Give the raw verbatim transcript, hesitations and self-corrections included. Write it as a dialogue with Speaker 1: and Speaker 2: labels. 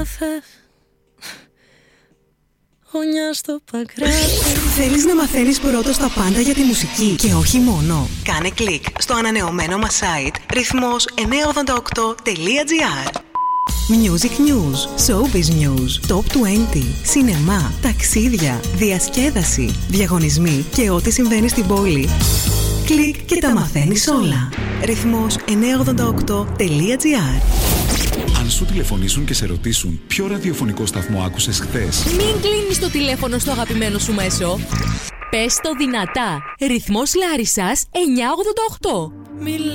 Speaker 1: Θέλεις να μαθαίνεις πρώτος τα πάντα για τη μουσική και όχι μόνο? Κάνε κλικ στο ανανεωμένο μας site ρυθμός εννιακόσια ογδόντα οκτώ τελεία τζι άρ. Music News, Showbiz News, Top είκοσι, σινεμά, ταξίδια, διασκέδαση, διαγωνισμοί και ό,τι συμβαίνει στην πόλη. Κλικ και τα μαθαίνεις όλα. Ρυθμός εννιακόσια ογδόντα οκτώ τελεία τζι άρ.
Speaker 2: Αν σου τηλεφωνήσουν και σε ρωτήσουν ποιο ραδιοφωνικό σταθμό άκουσες χθες,
Speaker 3: μην κλείνεις το τηλέφωνο στο αγαπημένο σου μέσο. Πες το δυνατά. Ρυθμός Λάρισσας εννιακόσια ογδόντα οκτώ.